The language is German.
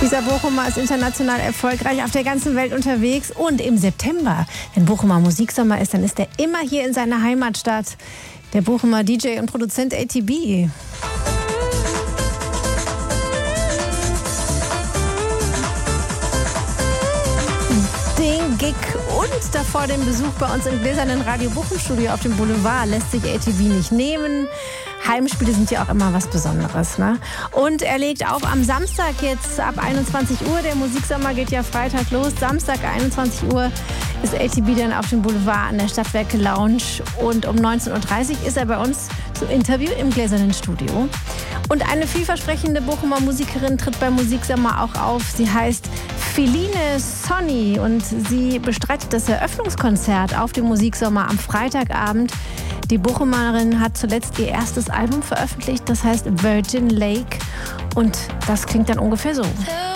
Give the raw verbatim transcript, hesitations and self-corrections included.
Dieser Bochumer ist international erfolgreich, auf der ganzen Welt unterwegs. Und im September, wenn Bochumer Musiksommer ist, dann ist er immer hier in seiner Heimatstadt. Der Bochumer D J und Produzent A T B. Den Gig und davor den Besuch bei uns im gläsernen Radio Bochum Studio auf dem Boulevard lässt sich A T B nicht nehmen. Heimspiele sind ja auch immer was Besonderes, ne? Und er legt auf am Samstag jetzt ab einundzwanzig Uhr. Der Musiksommer geht ja Freitag los. Samstag einundzwanzig Uhr ist A T B dann auf dem Boulevard an der Stadtwerke Lounge. Und um neunzehn Uhr dreißig ist er bei uns zum Interview im gläsernen Studio. Und eine vielversprechende Bochumer Musikerin tritt beim Musiksommer auch auf. Sie heißt Philine Sonny und sie bestreitet das Eröffnungskonzert auf dem Musiksommer am Freitagabend. Die Bochumerin hat zuletzt ihr erstes Album veröffentlicht, das heißt Virgin Lake. Und das klingt dann ungefähr so.